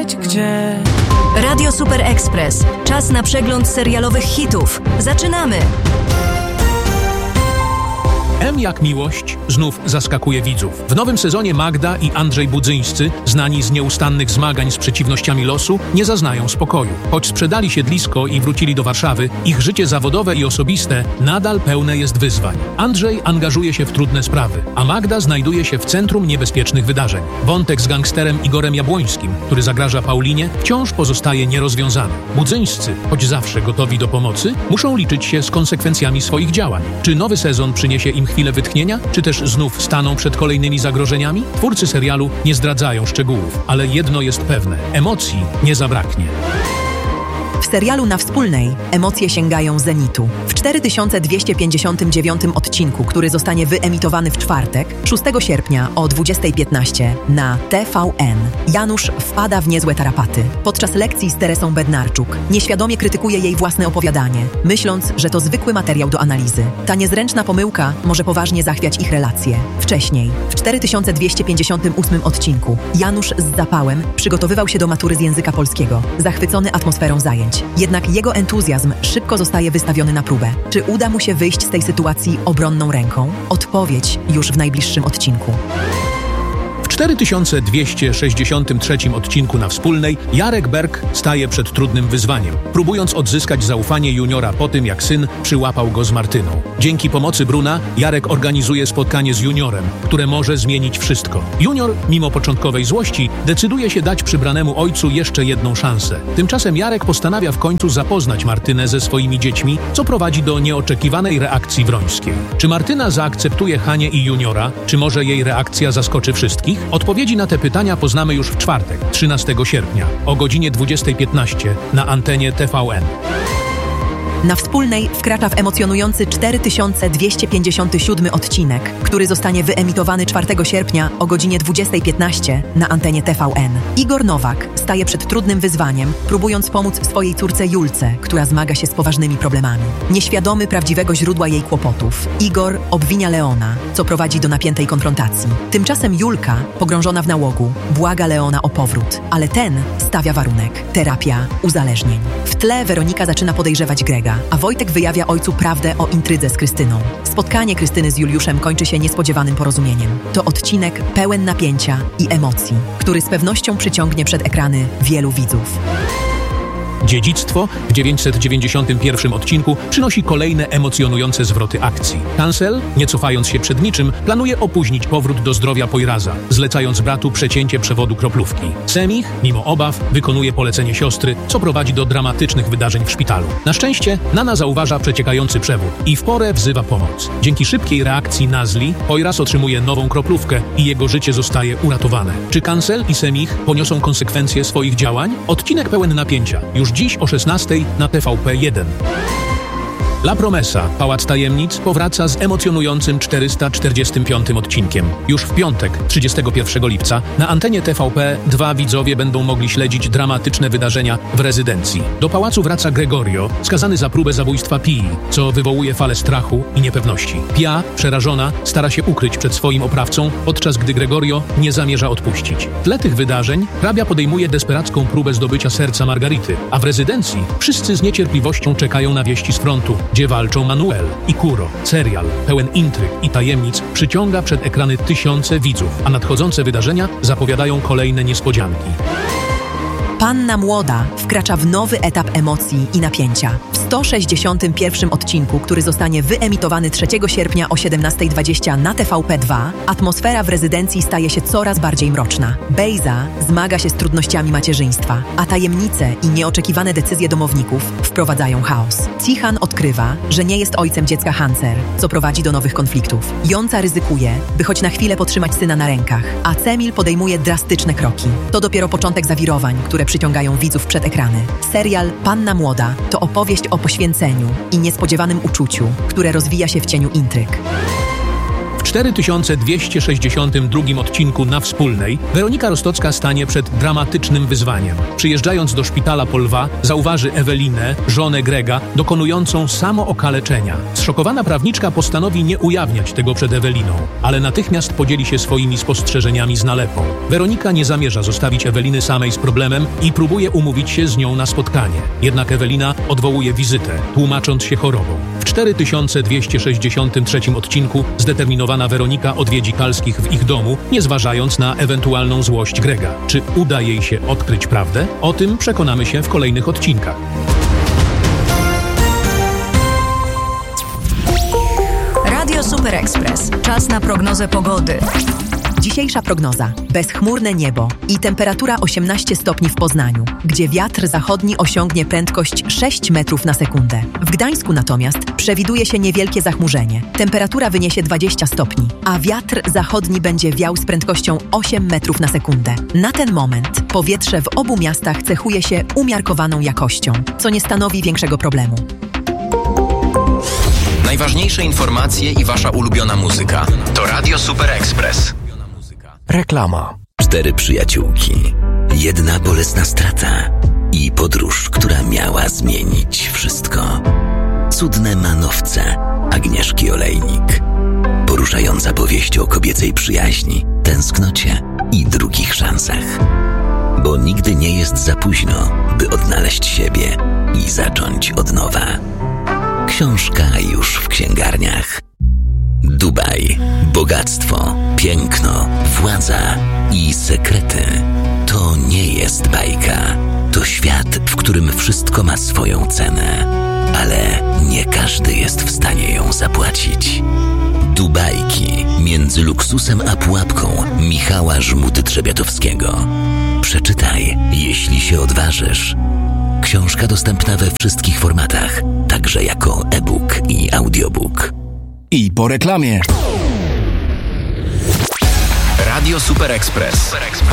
wiedzieć gdzie. Radio Super Express. Czas na przegląd serialowych hitów. Zaczynamy! M jak miłość znów zaskakuje widzów. W nowym sezonie Magda i Andrzej Budzyńscy, znani z nieustannych zmagań z przeciwnościami losu, nie zaznają spokoju. Choć sprzedali siedlisko i wrócili do Warszawy, ich życie zawodowe i osobiste nadal pełne jest wyzwań. Andrzej angażuje się w trudne sprawy, a Magda znajduje się w centrum niebezpiecznych wydarzeń. Wątek z gangsterem Igorem Jabłońskim, który zagraża Paulinie, wciąż pozostaje nierozwiązany. Budzyńscy, choć zawsze gotowi do pomocy, muszą liczyć się z konsekwencjami swoich działań. Czy nowy sezon przyniesie im chwilę wytchnienia, czy też znów staną przed kolejnymi zagrożeniami? Twórcy serialu nie zdradzają szczegółów, ale jedno jest pewne: emocji nie zabraknie. W serialu Na Wspólnej emocje sięgają zenitu. W 4259 odcinku, który zostanie wyemitowany w czwartek, 6 sierpnia o 20:15 na TVN, Janusz wpada w niezłe tarapaty. Podczas lekcji z Teresą Bednarczuk nieświadomie krytykuje jej własne opowiadanie, myśląc, że to zwykły materiał do analizy. Ta niezręczna pomyłka może poważnie zachwiać ich relacje. Wcześniej, w 4258 odcinku, Janusz z zapałem przygotowywał się do matury z języka polskiego, zachwycony atmosferą zajęć. Jednak jego entuzjazm szybko zostaje wystawiony na próbę. Czy uda mu się wyjść z tej sytuacji obronną ręką? Odpowiedź już w najbliższym odcinku. W 4263 odcinku Na Wspólnej Jarek Berk staje przed trudnym wyzwaniem, próbując odzyskać zaufanie juniora po tym, jak syn przyłapał go z Martyną. Dzięki pomocy Bruna Jarek organizuje spotkanie z juniorem, które może zmienić wszystko. Junior, mimo początkowej złości, decyduje się dać przybranemu ojcu jeszcze jedną szansę. Tymczasem Jarek postanawia w końcu zapoznać Martynę ze swoimi dziećmi, co prowadzi do nieoczekiwanej reakcji Wrońskiej. Czy Martyna zaakceptuje Hanię i juniora, czy może jej reakcja zaskoczy wszystkich? Odpowiedzi na te pytania poznamy już w czwartek, 13 sierpnia, o godzinie 20:15 na antenie TVN. Na Wspólnej wkracza w emocjonujący 4257 odcinek, który zostanie wyemitowany 4 sierpnia o godzinie 20:15 na antenie TVN. Igor Nowak staje przed trudnym wyzwaniem, próbując pomóc swojej córce Julce, która zmaga się z poważnymi problemami. Nieświadomy prawdziwego źródła jej kłopotów, Igor obwinia Leona, co prowadzi do napiętej konfrontacji. Tymczasem Julka, pogrążona w nałogu, błaga Leona o powrót, ale ten stawia warunek: terapia uzależnień. W tle Weronika zaczyna podejrzewać Grega, a Wojtek wyjawia ojcu prawdę o intrydze z Krystyną. Spotkanie Krystyny z Juliuszem kończy się niespodziewanym porozumieniem. To odcinek pełen napięcia i emocji, który z pewnością przyciągnie przed ekrany wielu widzów. Dziedzictwo w 991 odcinku przynosi kolejne emocjonujące zwroty akcji. Kancel, nie cofając się przed niczym, planuje opóźnić powrót do zdrowia Poiraza, zlecając bratu przecięcie przewodu kroplówki. Semich, mimo obaw, wykonuje polecenie siostry, co prowadzi do dramatycznych wydarzeń w szpitalu. Na szczęście Nana zauważa przeciekający przewód i w porę wzywa pomoc. Dzięki szybkiej reakcji Nazli, Poiraz otrzymuje nową kroplówkę i jego życie zostaje uratowane. Czy Kancel i Semich poniosą konsekwencje swoich działań? Odcinek pełen napięcia. Już dziś o 16:00 na TVP1. La Promesa, Pałac Tajemnic, powraca z emocjonującym 445 odcinkiem. Już w piątek, 31 lipca, na antenie TVP2 widzowie będą mogli śledzić dramatyczne wydarzenia w rezydencji. Do pałacu wraca Gregorio, skazany za próbę zabójstwa Pii, co wywołuje falę strachu i niepewności. Pia, przerażona, stara się ukryć przed swoim oprawcą, podczas gdy Gregorio nie zamierza odpuścić. W tle tych wydarzeń hrabia podejmuje desperacką próbę zdobycia serca Margarity, a w rezydencji wszyscy z niecierpliwością czekają na wieści z frontu, gdzie walczą Manuel i Kuro. Serial, pełen intryg i tajemnic, przyciąga przed ekrany tysiące widzów, a nadchodzące wydarzenia zapowiadają kolejne niespodzianki. Panna Młoda wkracza w nowy etap emocji i napięcia. W 161 odcinku, który zostanie wyemitowany 3 sierpnia o 17:20 na TVP2, atmosfera w rezydencji staje się coraz bardziej mroczna. Bejza zmaga się z trudnościami macierzyństwa, a tajemnice i nieoczekiwane decyzje domowników wprowadzają chaos. Cihan odkrywa, że nie jest ojcem dziecka Hancer, co prowadzi do nowych konfliktów. Jąca ryzykuje, by choć na chwilę podtrzymać syna na rękach, a Cemil podejmuje drastyczne kroki. To dopiero początek zawirowań, które przyciągają widzów przed ekrany. Serial Panna Młoda to opowieść o poświęceniu i niespodziewanym uczuciu, które rozwija się w cieniu intryg. W W 4262 odcinku Na Wspólnej Weronika Rostocka stanie przed dramatycznym wyzwaniem. Przyjeżdżając do szpitala po lwa, zauważy Ewelinę, żonę Grega, dokonującą samookaleczenia. Zszokowana prawniczka postanowi nie ujawniać tego przed Eweliną, ale natychmiast podzieli się swoimi spostrzeżeniami z nalepą. Weronika nie zamierza zostawić Eweliny samej z problemem i próbuje umówić się z nią na spotkanie. Jednak Ewelina odwołuje wizytę, tłumacząc się chorobą. W 4263 odcinku zdeterminowana Weronika odwiedzi Kalskich w ich domu, nie zważając na ewentualną złość Grega. Czy uda jej się odkryć prawdę? O tym przekonamy się w kolejnych odcinkach. Radio Super Express. Czas na prognozę pogody. Dzisiejsza prognoza. Bezchmurne niebo i temperatura 18 stopni w Poznaniu, gdzie wiatr zachodni osiągnie prędkość 6 metrów na sekundę. W Gdańsku natomiast przewiduje się niewielkie zachmurzenie. Temperatura wyniesie 20 stopni, a wiatr zachodni będzie wiał z prędkością 8 metrów na sekundę. Na ten moment powietrze w obu miastach cechuje się umiarkowaną jakością, co nie stanowi większego problemu. Najważniejsze informacje i wasza ulubiona muzyka to Radio Super Express. Reklama. 4 przyjaciółki, jedna bolesna strata i podróż, która miała zmienić wszystko. Cudne manowce Agnieszki Olejnik. Poruszająca powieść o kobiecej przyjaźni, tęsknocie i drugich szansach. Bo nigdy nie jest za późno, by odnaleźć siebie i zacząć od nowa. Książka już w księgarniach. Dubaj, bogactwo, piękno, władza i sekrety. To nie jest bajka. To świat, w którym wszystko ma swoją cenę. Ale nie każdy jest w stanie ją zapłacić. Dubajki między luksusem a pułapką Michała Żmudy-Trzebiatowskiego. Przeczytaj, jeśli się odważysz. Książka dostępna we wszystkich formatach, także jako e-book i audiobook. I po reklamie. Radio Super Express.